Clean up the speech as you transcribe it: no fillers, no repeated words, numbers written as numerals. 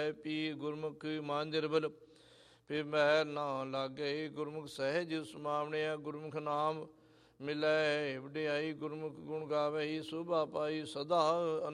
ਪੀ ਗੁਰਮੁਖ ਮਾਂਜਰਬਲ ਫਿਰ ਮਹਿ ਨਾ ਲਾਗੇ। ਗੁਰਮੁਖ ਸਹਿਜ ਸਮਾਵਣਿਆ ਗੁਰਮੁਖ ਨਾਮ ਮਿਲੈ ਵਡਿਆਈ। ਗੁਰਮੁਖ ਗੁਣ ਗਾਵਈ ਸੋਭਾ ਪਾਈ ਸਦਾ